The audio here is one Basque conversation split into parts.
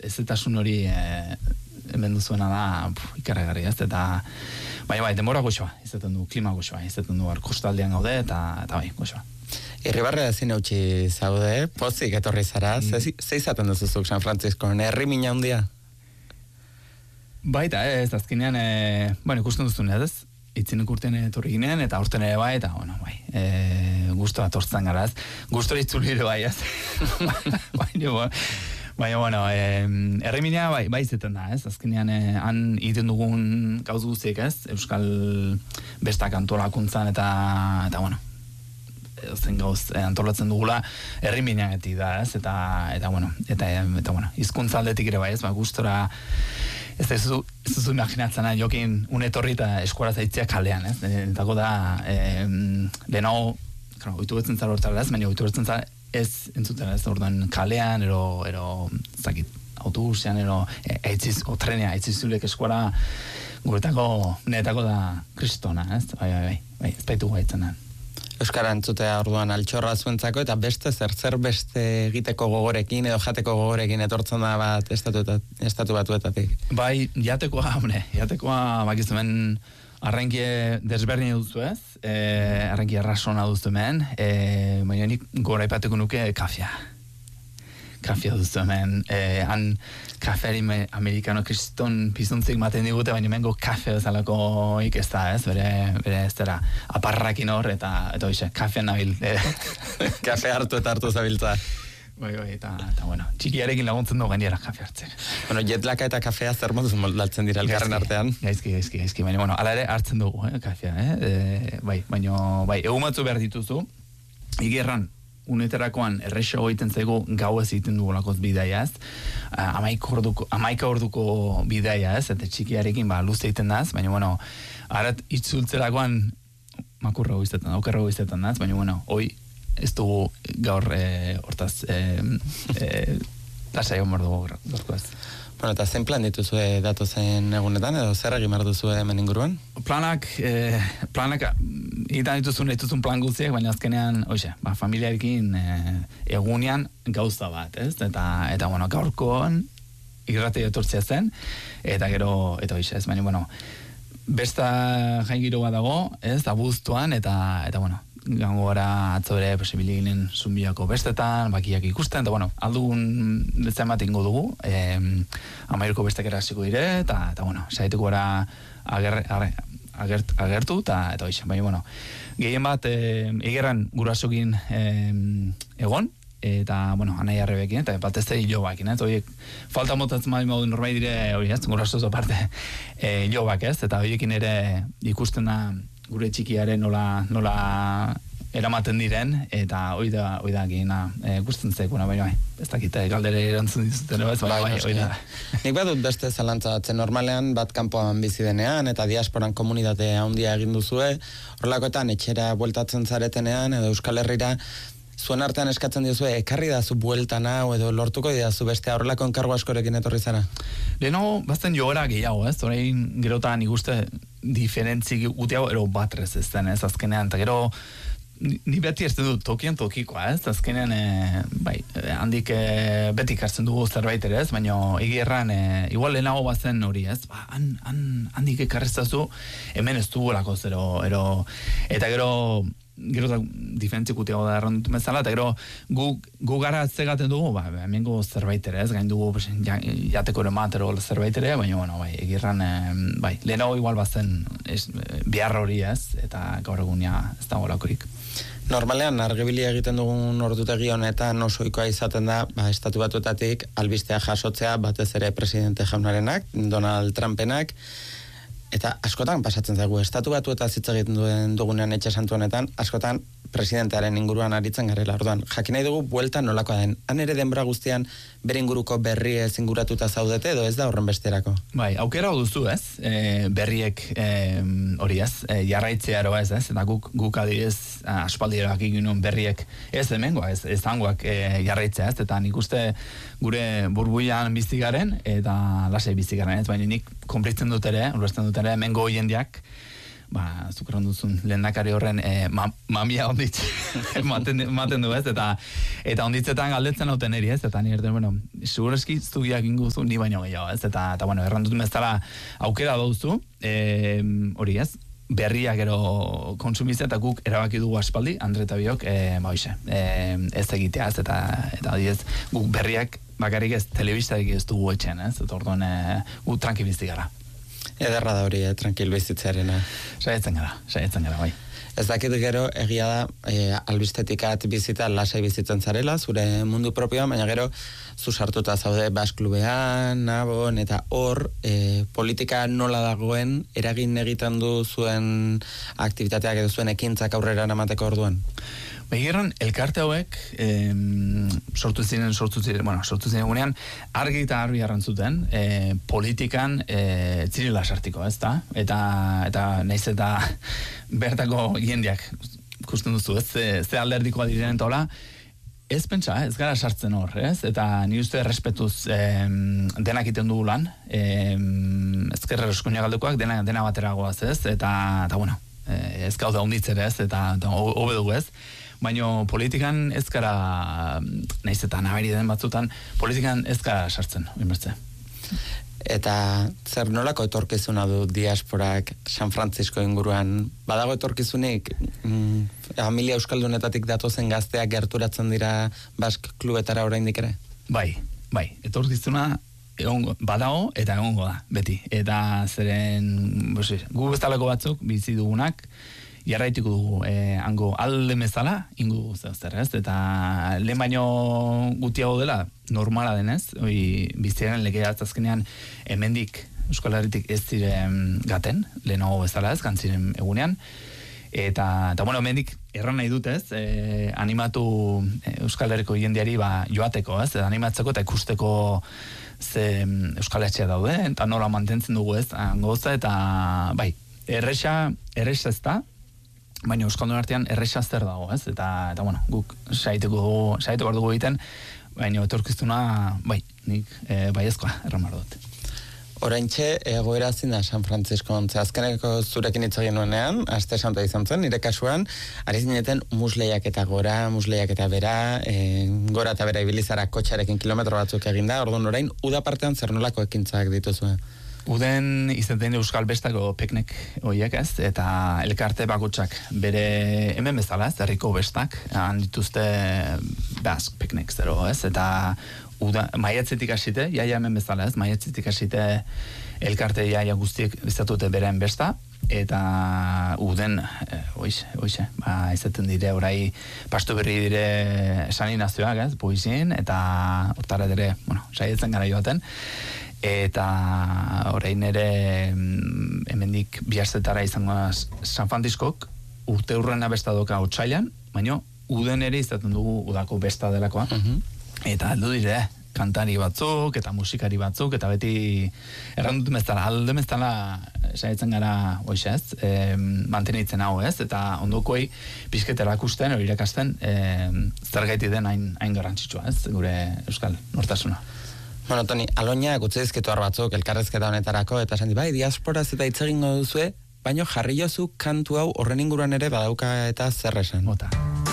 ezetasun hori hemen duzuena da ikarregarri, ez? Eta bai, denbora goxoa, izaten du, klima goxoa, izaten du kostaldean gaude, eta bai, goxoa. Irribarrea ezin eutxi zaude, pozik etorri zara, ze izaten duzuzuk San Francisco, herri mina handia? Baita, ez, azkenean, ikusten duzun ez, itzinek urtean etorri ginen, eta urtean ere bai, eta, guztua tortzen gara, ez, guztua itzuli ere bai, ez, baina, erremina bai izaten da, ez, azkenean, han egiten dugun gauz guztiek, ez, Euskal bestak antolakuntzan, eta zen gauz antolatzen dugula errimineagatik da, ez, eta hizkuntza aldetik ere bai, ez, gustora ez duzu imaginatzen jokin unetorri eta eskuara zaitzea kalean, ez, entako da lehenago, oitu betzen zara hortara, ez, baina oitu betzen zara ez entzuten, ez, orduan kalean, ero zakit, autobusean, trenea, aitzizulek eskuara guretako, netako da kristona, ez, bai, ez baitu gaitzen da. Euskara entzutea orduan altxorra zuentzako, eta beste zer beste egiteko gogorekin edo jateko gogorekin etortzen da bat estatu batuetatik. Bai, jatekoa bakizumen arrenkie desberdin duzu ez, arrenkie arrasona duzu hemen, baina nik gora ipateko nuke kafea duzu hemen, han kafeari amerikano kriston pizuntzik maten digute, baina hemengo kafe bezalako ez da, ez, bere ez dara, aparrakin hor, eta hoxe, kafean nabil. Kafe hartu eta hartu zabiltza. Bai, eta txikiarekin laguntzen du gainera kafe hartzek. Jetlaka eta kafea zer moduz moldatzen dira elkarren artean? Gaizki, baina, ala ere hartzen dugu, kafea, baina, egun batzu behar dituzu, igerran, uneterakoan errexo egiten zego gau ez egiten dugulakoz bidaia, ez? 11 orduko bidaia, ez? Eta txikiarekin luze egiten da, baina, arat itzultzerakoan okerrago izaten da, baina, hoi ez dugu gaur hortaz lasai hon dugu gaurko ez. Eta zen plan dituzue datozen egunetan, edo zer egin behar duzue hemen inguruan? Planak egiten dituzun plan guztiak, baina azkenean, familiarekin egunean gauza bat, ez? Eta gaurkoan irratea etortzea zen, eta gero, ez, baina, besta jaingiro bat dago, ez, abuztuan, eta gango gara atzo ere posibiliginen zumbiako bestetan, bakiak ikusten, eta aldugun betzen bat ingo dugu, amairuko bestek erasiko dire, eta saituko gara agertu, eta hoxe, baina, gehien bat egeran gurasokin egon, eta, anai arrebekin, eta bat ez da hilobakin, ez, horiek, falta motatzen modu norbai dire, hori ez, gurasoz aparte, hilobak ez, eta horiekin ere ikusten da gure txikiaren nola eramaten diren, eta hoi da gehiena gusten zekuna, baina ez dakite galdere erantzun dizuten, hoi da. Nik badut beste zalantza batzen, normalean bat kanpoan bizi denean, eta diasporan komunitate handia egin duzue, horrelakoetan etxera bueltatzen zaretenean, edo Euskal Herrira, zuen artean eskatzen dizue, ekarri da zu bueltan hau, edo lortuko didazu beste horrelako enkargo askorekin etorri zara? Leheno, bazten joera gehiago, ez? Horein gerotan ikuste diferentzik gutiago, ero batrez ez den, ez? Azkenean, eta gero, ni beti ez dut tokian tokikoa, ez? Azkenean, handik beti ikartzen dugu zerbait ere, ez? Baina, egierran, igual lehenago bazen hori, ez? Handik ikarreztazu, hemen ez dugulako zero, eta gero diferentzik utiago da errandutu bezala, eta gero gu gara atzegaten dugu, hemengo zerbait ere, ez, gain dugu jateko ere matero zerbait ere, baina, egirran, lehenago igual bazen behar hori, ez, eta gaur egun ez da golakorik. Normalean, argibilia egiten dugun ordutegi honetan osoikoa izaten da, estatu batuetatik albistea jasotzea, batez ere presidente jaunarenak, Donald Trumpenak, eta askotan pasatzen zaigu, estatu batuetaz hitz egiten dugunean etxe santu honetan, askotan presidentearen inguruan aritzen garela. Orduan, jakin nahi dugu buelta nolakoa den. Han ere denbora guztian bere inguruko berriez inguratuta zaudete, edo ez da horren besterako? Bai, aukera duzu, ez? Berriek hori ez, jarraitzea ero ez, eta guk adibidez aspaldierak egin berriek ez hemengoa, ez zangoak jarraitzea, ez? Eta nik uste gure burbuian bizigaren, eta lasai bizigaren, ez? Baina nik konplitzen dut ere, ulertzen dut ere, hemengo jendeak zuk erran duzun lehendakari horren mamia onditz ematen du, ez? Eta onditzetan galdetzen hauten eri, ez? Eta nire, segureski zugiak inguzu ni baino gehiago, ez? Eta erran dut bezala aukera dauzu, hori, ez? Berriak gero konsumitzea eta guk erabaki dugu aspaldi, Andre eta biok, ez egitea, ez? Eta adiez, guk berriak bakarrik ez, telebistarik ez dugu etxen, ez? Eta orduan gu tranquilizti gara. Ederra da hori, tranquilizitzearena. Saiatzen gara, bai. Ez dakit gero, egia da, albistetikat bizita, lasai bizitzen zarela, zure mundu propioa, baina gero, zu sartuta zaude Basklubean, Nabon, eta hor, politika nola dagoen, eragin egiten du zuen aktivitateak edo zuen ekintzak aurrera eramateko orduan? Begirran, elkarte hauek sortu ziren egunean, argi eta argi arrantzuten, politikan zirela sartiko, ez da? Eta nahiz eta bertako jendeak, ikusten duzu, ez? Ze alderdikoa direnen tola, ez pentsa, ez gara sartzen hor, ez? Eta ni uste respetuz denak iten dugu lan, ezkerra eskuinak aldekoak dena bateragoaz, ez? Eta bueno, ez gauda hunditzere, ez? Eta hobe dugu, ez? Baina politikan ez gara, nahiz eta nabari den batzutan, politikan ez gara sartzen, oinbertze. Eta zer nolako etorkizuna du diasporak San Francisco inguruan? Badago etorkizunik, familia euskaldunetatik datozen gazteak gerturatzen dira Bask klubetara oraindik ere? Bai, etorkizuna badago eta egongo da, beti. Eta zeren, gu bezalako batzuk bizi dugunak, jarraituko dugu, hango alde mezala, ingo zer, ez? Eta lehen baino gutiago dela, normala denez, biziaren legea azkenean hemendik Euskal Herritik ez ziren gaten, lehenago bezala ez, gantziren egunean, eta bueno, hemendik erran nahi dut ez, animatu Euskal Herriko jendeari joateko, ez? Animatzeko eta ikusteko ze Euskal Etxea daude, eta nola mantentzen dugu ez, goza, eta bai, erresa ez da, baina euskaldun artean erresa zer dago, ez? Eta bueno, guk saituko dugu egiten, baina etorkizuna, bai, nik baiezkoa erramar dut. Oraintxe egoera zin da San Francisco ontze. Azkeneko zurekin hitz egin nuenean, aste santa izan zen, nire kasuan, ari zineten musleiak eta gora, musleiak eta bera, gora eta bera ibilizara kotxarekin kilometro batzuk eginda, orduan orain, uda partean zer nolako ekintzak dituzue? Uden izaten euskal bestako peknek horiek ez, eta elkarte bakotxak bere hemen bezala ez, herriko bestak, han dituzte Bask peknek zero ez, eta maiatzetik hasite, jaia hemen bezala ez, maiatzetik hasite elkarte jaia guztiek bizatute beren besta, eta uden, izaten dire, orai pastu berri dire saninazioak ez, poizin, eta hortara dire, saietzen gara joaten, eta orain ere hemendik bihaztetara izango San Franciscok urte hurrena besta doka otsailan, baina uden ere izaten dugu udako besta delakoa. Eta aldu dire, kantari batzuk eta musikari batzuk, eta beti errandut mezala, alde mezala saietzen gara ez, mantenitzen hau ez, eta ondokoi pixket erakusten, hori irakasten, zer gaiti den hain garrantzitsua ez, gure euskal nortasuna. Bueno, Toni, aloinak utzi dizkitu batzuk elkarrezketa honetarako, eta esan di, bai, diasporaz eta hitz egingo duzue, baino jarri jozu kantu hau horren inguruan ere badauka eta zer esan. Bota.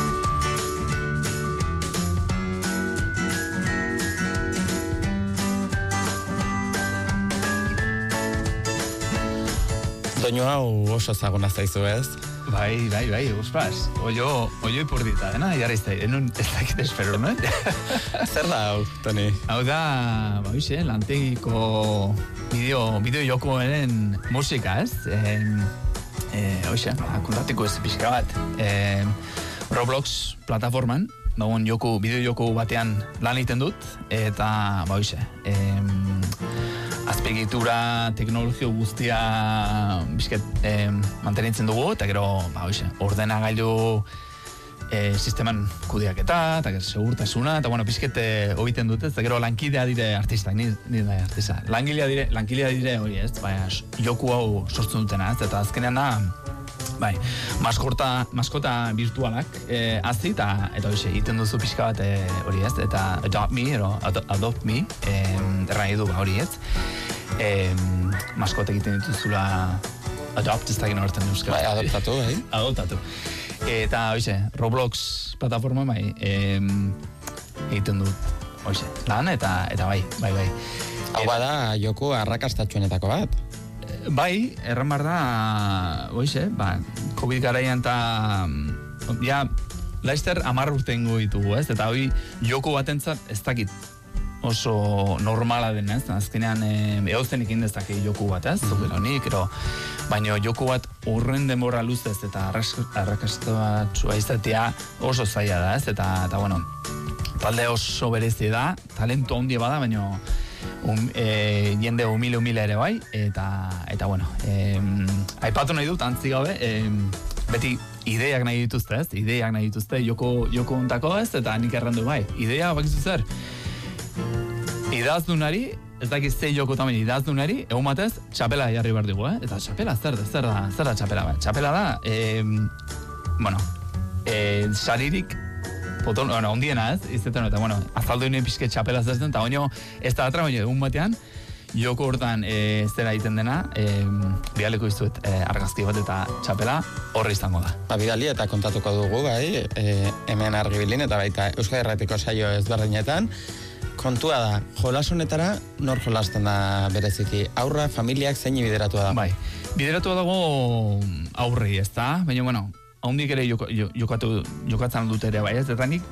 Doinu hau oso zaguna zaizu ez? Bai, ostras, oio ipurdita, dena, jarra iztai, enun ez dakit espero, no? Zer da hau, Toni? Hau da, lantegiko bideo jokoaren musika, ez? Kontatiko ez pixka bat. Roblox plataforman, bideo joko batean lan egiten dut, eta, azpegitura teknologio guztia bizket mantenitzen dugu, eta gero, ordenagailu sisteman kudeaketa, eta segurtasuna, eta bizket hobiten dut, eta gero lankidea dire artistak, nire artista. Lankidea dire hori ez, joku hau sortzen dutena ez, eta azkenean da, maskota virtualak hazi, eta egiten duzu pixka bat hori ez, eta adopt me, erran edu hori ez, maskota egiten dituzula Adopt ez dakit horretan euskara. Bai, adoptatu, bai. Adoptatu. Eta, hoxe, Roblox plataforma, bai, egiten dut, hoxe, lan, eta bai. Hau bada, joku arrakastatxuenetako bat. Bai, erran behar da, hoxe, COVID garaian eta, ja, laizter 10 urte ingo ditugu, ez? Eta hoi joku batentzat ez dakit oso normala den, ez? Azkenean, eozten ikin dezake joku bat, ez? Zuberonik, baina joku bat urren denbora luzez eta arrakastatua izatea oso zaila da, ez? Eta bueno, talde oso berezi da, talento handi bada, baina jende humile ere bai, eta bueno, aipatu nahi dut, antzi gabe, beti ideak nahi dituzte, ez? Ideak nahi dituzte, joko ontako, ez? Eta nik errandu bai, idea bakizu zer, idazunari, ez dakiz zei joko tamen idazunari, egun batez, txapela jarri behar dugu, Eta txapela zer da txapela, ba? Txapela da, bueno, saririk, ondiena ez, izaten, eta bueno, azaldu inen pixke txapela zertzen, eta baino, ez da atra, baino, egun batean, joko hortan zera egiten dena, bidaleko izuet argazki bat eta txapela horre izango da. Bidali eta kontatuko dugu, bai, hemen Argibilin eta baita Euskal Herratiko saio ezberdinetan. Kontua da, jolas honetara nor jolasten da bereziki? Aurra, familiak zein bideratua da? Bai, bideratua dago aurrei, ez da? Baina, bueno, haundik ere jokatzen dut ere, bai, ez? Eta nik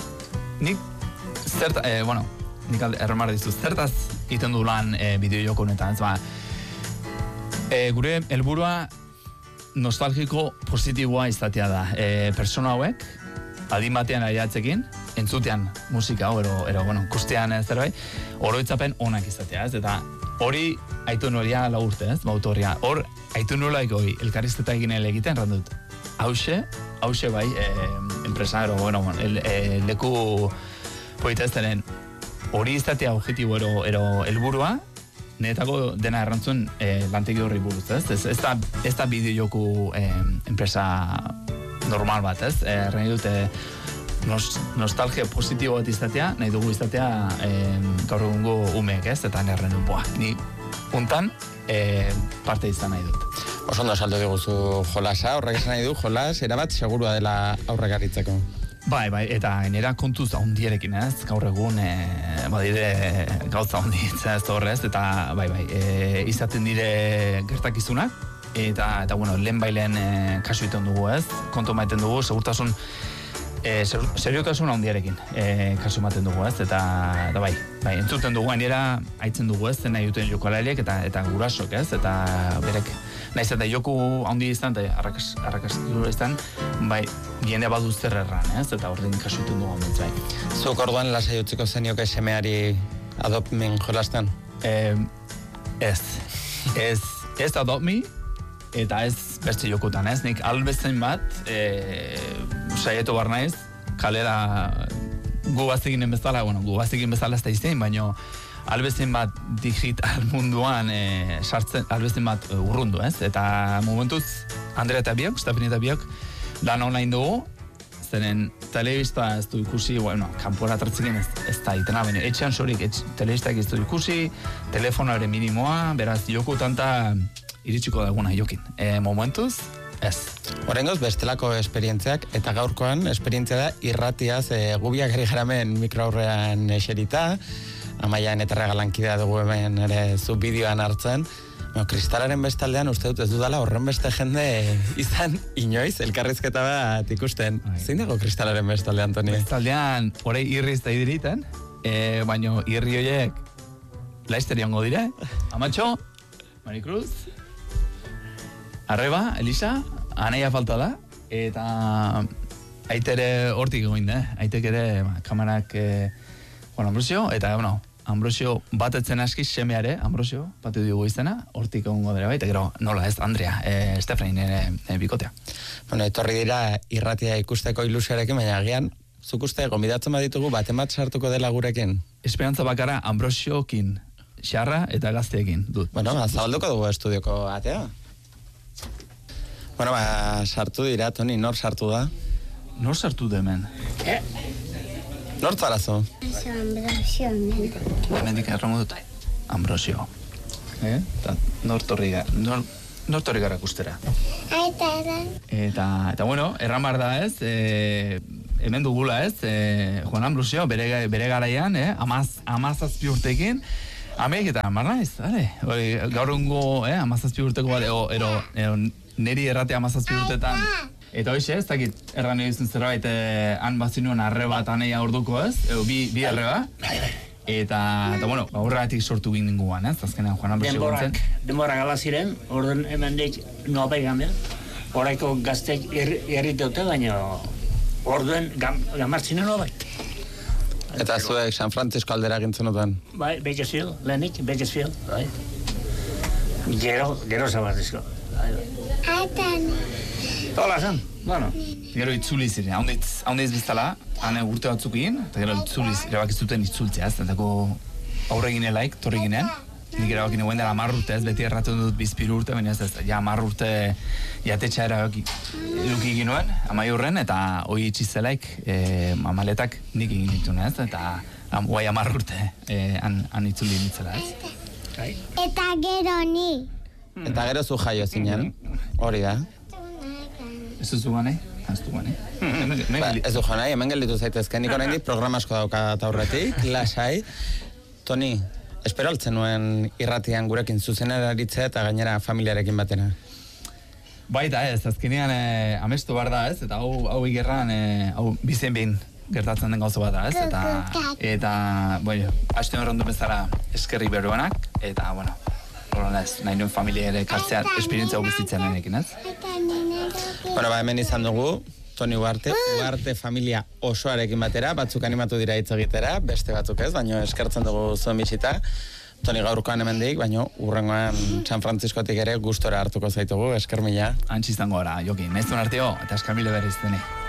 bueno, nik erromar dizuz, zertaz iten du lan bideo joko honetan, ez ba, gure helburua nostalgiko positiboa izatea da. Persona hauek, adin batean aiatzekin, entzutean musika hau, ero bueno, kustean zerbait, oroitzapen onak izatea, ez? Eta hori aitu noria lagurte, ez? Bautorria. Hor, aitu nolaik hori, elkarrizketa egiten randut. Hause bai, enpresa, bueno, leku poita ez denen, hori izatea objetibo ero helburua, niretako dena errantzuen lantegi horri buruz, ez? Ez da bideo joku enpresa normal bat, ez? Nahi dute nostalgia positibo bat izatea, nahi dugu izatea gaur egungo umeek, ez? Eta nerren ni puntan parte izan nahi dut. Oso ondo saldu diguzu jolasa, horrek esan nahi du, jolas, erabat segurua dela aurrek aritzeko. Bai, eta gainera kontuz handierekin, ez? Gaur egun, badire gauza handi, ez horrez, eta bai, izaten dire gertakizunak, eta bueno, lehen bailen kasu iten dugu, ez? Kontu maiten dugu, segurtasun, seriotasun handiarekin kasu maten dugu, ez? Eta bai, entzuten dugu, gainera haitzen dugu, ez? Nahi duten jokalariek eta gurasok, ez? Eta berek, nahiz eta joku handi izan, eta arrakastu izan, bai, jende badu zer erran, ez? Eta ordin kasu iten dugu handitz, bai. Zuk orduan lasai utziko zenioke semeari adopmin jolasten? Ez adopmi, eta ez beste jokutan, ez? Nik albezen bat, saietu bar naiz, kalera gu bazeginen bezala, bueno, gu bazegin bezala ez da izan, baina albezen bat digital munduan sartzen, albezen bat urrundu, ez? Eta momentuz, Andrea eta biok, Stefani eta biok, lan online dugu, zeren telebista ez du ikusi, bueno, kanpora tartzekin ez da itena, baina etxean sorik, telebistak ez du ikusi, telefonoare minimoa, beraz, joku tanta iritsiko daguna jokin. Momentuz, ez. Horrengoz, bestelako esperientziak, eta gaurkoan esperientzia da irratiaz, gubiak eri garamen mikroaurrean eserita, Amaian eta regalankidea dugu hemen ere zu bideoan hartzen. Kristalaren bestaldean uste dut ez dudala horren beste jende izan inoiz elkarrizketa bat ikusten. Zein dago kristalaren bestaldean, Toni? Bestaldean, horei irriz da idiriten, baina irri horiek laizter jongo dire. Amatxo, Maricruz, Arreba, Elisa, anaia falta da, eta aitere hortik egoin da, aitek ere kamarak, Ambrosio, eta, Ambrosio batetzen aski semeare, Ambrosio, batu dugu izena, hortik egongo dira baita, gero, nola ez, Andrea, Stefani nire bikotea. Etorri dira irratia ikusteko ilusioarekin, baina agian, zuk uste, gonbidatzen baditugu, baten bat sartuko dela gurekin? Esperantza bakara Ambrosiokin, xarra eta gazteekin dut. Zabalduko dugu estudioko atea. Sartu dira, Toni, nor sartu da? Nor sartu da hemen? Nor zarazo? Ambrosio. Hemendik errongo dut. Ambrosio. Eta nor torri gara. nortori gara ikustera. Aitara. Eta bueno, erran bar da ez, hemen dugula ez, Juan Ambrosio, bere garaian, 17 urtekin, amek eta amar naiz, gaur ungo, 17 urteko bat, ero neri erratea 17 urtetan, eta hoxe, ez dakit, erran egizun zerbait, han bazinuen arre bat aneia orduko ez, bi arreba, eta bueno, horregatik sortu ginen guan, ez, azkenean Juan Ambrosio guntzen. Denborak ala ziren, orden hemen dik noapai gamea, horreiko gazteik erriteute, baina orduen gamartzinen noapai. Eta zuek San Francisco aldera gintzen otan? Bai, Bakersfield, lehenik, Bakersfield, bai. Gero San Francisco. Aitan. Hola, San, bueno. Gero itzuli ziren, haundeiz biztala, hane urte batzuk egin, eta gero erabakizuten itzultzea, ez, eta aurre ginelaik, torri ginen, nik erabakine guen dela 10 urte, ez, beti erraten dut 2 urte, baina ez, ja 10 urte jatetxa eduki ginuen, amaiurren, eta hoi itxizelaik, maletak nik egin dituen, ez, eta guai 10 urte han itzuli nitzela, ez. Eta gero ni. Eta gero zu jaio zinen, hori da. Ez duzu ganei? Ez du ganei. Ez du ganei, hemen gelditu zaitezken, nik oraindik programa asko daukat aurretik, lasai. Toni, espero altzen nuen irratian gurekin zuzenera aritzea eta gainera familiarekin batena. Baita ez, azkenean amestu bar da ez, eta hau ikerran, hau bizen behin gertatzen den gauza bat da ez, eta bueno, hasten horrendu bezala eskerri beruanak, eta bueno, horren ez, nahi nuen familia ere kartzea esperientzia bizitzen denekin ez. Bueno, hemen izan dugu, Toni Ugarte familia osoarekin batera, batzuk animatu dira hitz egitera, beste batzuk ez, baina eskertzen dugu zuen bisita. Toni gaurkoan hemendik, baina urrengoan San Franciscotik ere gustora hartuko zaitugu, esker mila. Antxiztango gara, Jokin, naiztun arteo, eta esker mila berriz deni.